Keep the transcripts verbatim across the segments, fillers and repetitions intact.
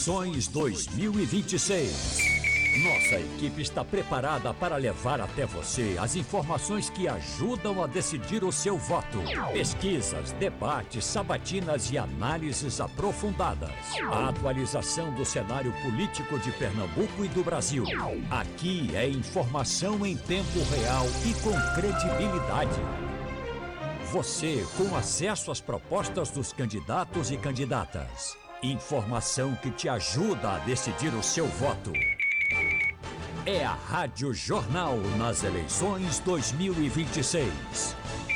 Eleições dois mil e vinte e seis. Nossa equipe está preparada para levar até você as informações que ajudam a decidir o seu voto. Pesquisas, debates, sabatinas e análises aprofundadas. A atualização do cenário político de Pernambuco e do Brasil. Aqui é informação em tempo real e com credibilidade. Você com acesso às propostas dos candidatos e candidatas. Informação que te ajuda a decidir o seu voto. É a Rádio Jornal nas eleições dois mil e vinte e seis.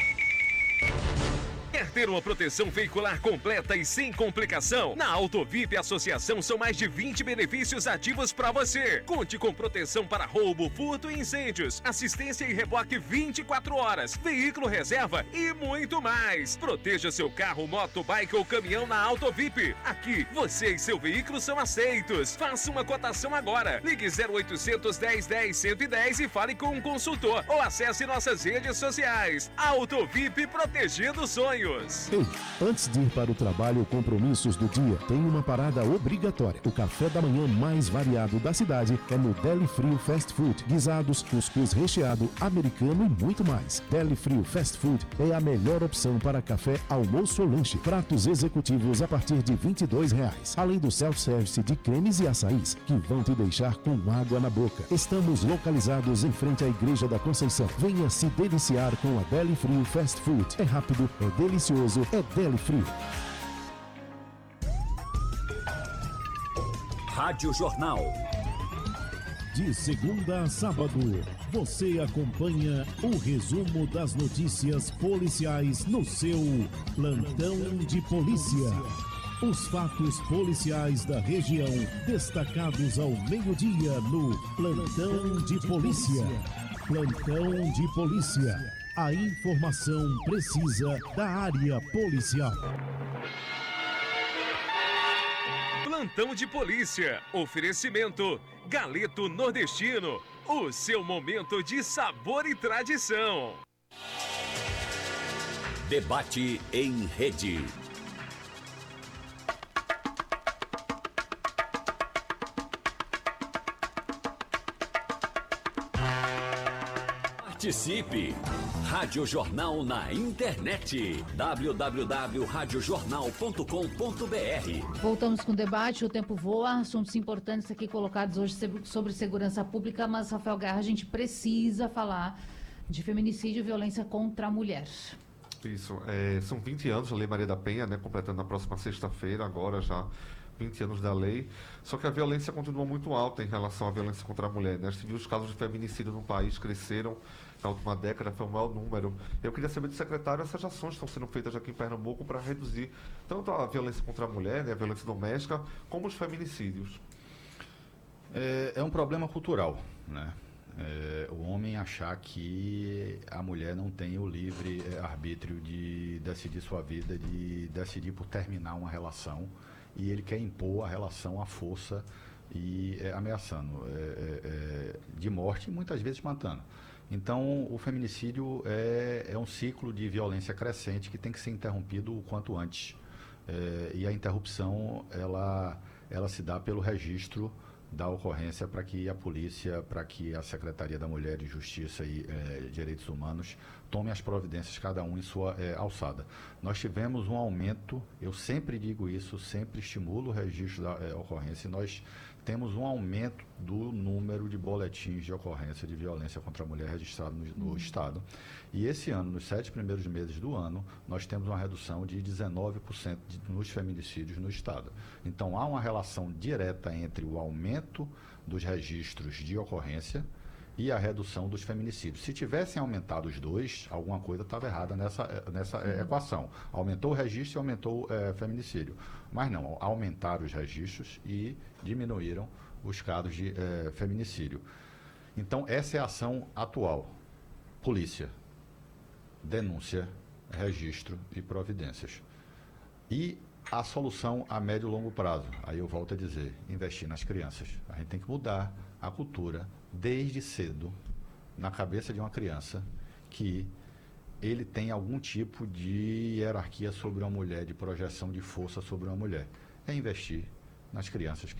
Quer ter uma proteção veicular completa e sem complicação? Na Autovip Associação são mais de vinte benefícios ativos para você. Conte com proteção para roubo, furto e incêndios, assistência e reboque vinte e quatro horas, veículo reserva e muito mais. Proteja seu carro, moto, bike ou caminhão na Autovip. Aqui, você e seu veículo são aceitos. Faça uma cotação agora. Ligue zero oitocentos, dez, dez, cento e dez e fale com um consultor ou acesse nossas redes sociais. Autovip, protegendo sonhos. Ei, antes de ir para o trabalho ou compromissos do dia, tem uma parada obrigatória. O café da manhã mais variado da cidade é no Deli Frio Fast Food. Guisados, cuscuz recheado, americano e muito mais. Deli Frio Fast Food é a melhor opção para café, almoço ou lanche. Pratos executivos a partir de vinte e dois reais. Além do self-service de cremes e açaís, que vão te deixar com água na boca. Estamos localizados em frente à Igreja da Conceição. Venha se deliciar com a Deli Frio Fast Food. É rápido, é delicioso, é Deli Frio. Rádio Jornal. De segunda a sábado, você acompanha o resumo das notícias policiais no seu Plantão de Polícia. Os fatos policiais da região destacados ao meio-dia no Plantão de Polícia. Plantão de Polícia. A informação precisa da área policial. Plantão de Polícia. Oferecimento Galeto Nordestino. O seu momento de sabor e tradição. Debate em rede. Participe! Rádio Jornal na internet. w w w ponto rádio jornal ponto com ponto b r. Voltamos com o debate, o tempo voa, assuntos importantes aqui colocados hoje sobre segurança pública, mas, Rafael Guerra, a gente precisa falar de feminicídio e violência contra a mulher. Isso, é, são vinte anos a Lei Maria da Penha, né, completando na próxima sexta-feira, agora já vinte anos da lei, só que a violência continua muito alta em relação à violência contra a mulher, né? A gente viu os casos de feminicídio no país cresceram na última década, foi o maior número. Eu queria saber do secretário essas ações estão sendo feitas aqui em Pernambuco para reduzir tanto a violência contra a mulher, né, a violência doméstica, como os feminicídios. É, é um problema cultural, né? É, o homem achar que a mulher não tem o livre é, arbítrio de decidir sua vida, de decidir por terminar uma relação, e ele quer impor a relação à força e é, ameaçando é, é, de morte e muitas vezes matando. Então o feminicídio é, é um ciclo de violência crescente que tem que ser interrompido o quanto antes, é, e a interrupção ela, ela se dá pelo registro da ocorrência para que a polícia, para que a Secretaria da Mulher e Justiça e eh, Direitos Humanos tome as providências, cada um em sua eh, alçada. Nós tivemos um aumento, eu sempre digo isso, sempre estimulo o registro da eh, ocorrência, e nós temos um aumento do número de boletins de ocorrência de violência contra a mulher registrado no, no Estado. E esse ano, nos sete primeiros meses do ano, nós temos uma redução de dezenove por cento de, nos feminicídios no Estado. Então, há uma relação direta entre o aumento dos registros de ocorrência e a redução dos feminicídios. Se tivessem aumentado os dois, alguma coisa estava errada nessa, nessa uhum. equação. Aumentou o registro e aumentou o é, feminicídio. Mas não, aumentaram os registros e diminuíram os casos de é, feminicídio. Então, essa é a ação atual. Polícia, denúncia, registro e providências. E a solução a médio e longo prazo, aí eu volto a dizer, investir nas crianças. A gente tem que mudar a cultura desde cedo na cabeça de uma criança que ele tem algum tipo de hierarquia sobre uma mulher, de projeção de força sobre uma mulher. É investir nas crianças que